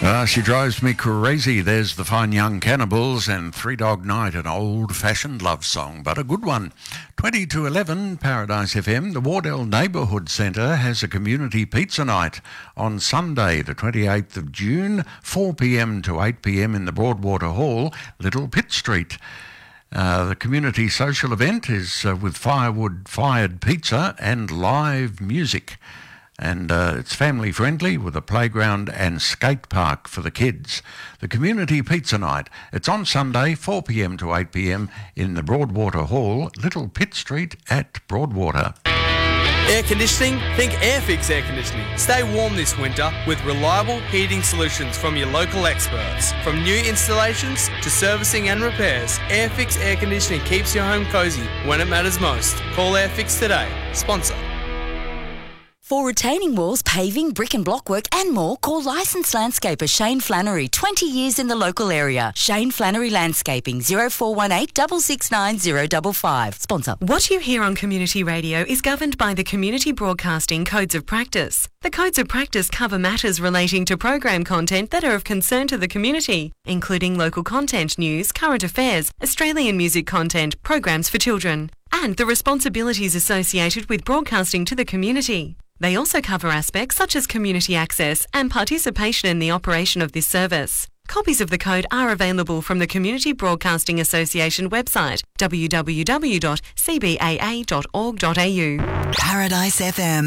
She drives me crazy. There's the Fine Young Cannibals and Three Dog Night, an old-fashioned love song, but a good one. 20 to 11, Paradise FM. The Wardell Neighbourhood Centre has a community pizza night on Sunday, the 28th of June, 4 p.m. to 8 p.m. in the Broadwater Hall, Little Pitt Street. The community social event is with firewood-fired pizza and live music. And it's family friendly with a playground and skate park for the kids. The Community Pizza Night. It's on Sunday, 4 p.m. to 8 p.m. in the Broadwater Hall, Little Pitt Street at Broadwater. Air conditioning? Think Airfix Air Conditioning. Stay warm this winter with reliable heating solutions from your local experts. From new installations to servicing and repairs, Airfix Air Conditioning keeps your home cosy when it matters most. Call Airfix today. Sponsor. For retaining walls, paving, brick and block work and more, call licensed landscaper Shane Flannery, 20 years in the local area. Shane Flannery Landscaping, 0418 669 055. Sponsor. What you hear on Community Radio is governed by the Community Broadcasting Codes of Practice. The Codes of Practice cover matters relating to program content that are of concern to the community, including local content, news, current affairs, Australian music content, programs for children, and the responsibilities associated with broadcasting to the community. They also cover aspects such as community access and participation in the operation of this service. Copies of the code are available from the Community Broadcasting Association website, www.cbaa.org.au. Paradise FM.